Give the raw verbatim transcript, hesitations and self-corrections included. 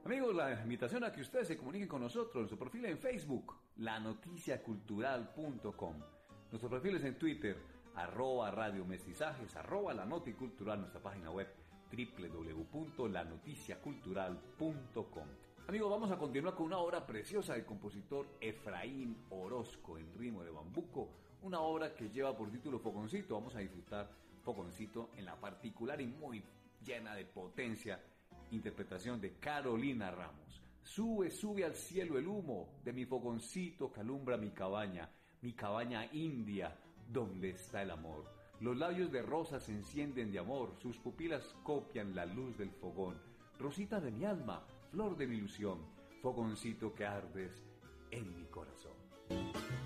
Amigos, la invitación a que ustedes se comuniquen con nosotros en su perfil en Facebook, la noticia cultural punto com. Nuestros perfiles en Twitter, arroba Radio Mestizajes, arroba La Noticultural, nuestra página web doble u doble u doble u punto la noticia cultural punto com. Amigos, vamos a continuar con una obra preciosa del compositor Efraín Orozco en ritmo de bambuco, una obra que lleva por título Fogoncito. Vamos a disfrutar Fogoncito en la particular y muy llena de potencia interpretación de Carolina Ramos. Sube, sube al cielo el humo de mi fogoncito que alumbra mi cabaña, mi cabaña india, donde está el amor. Los labios de rosa se encienden de amor, sus pupilas copian la luz del fogón. Rosita de mi alma, flor de mi ilusión, fogoncito que ardes en mi corazón.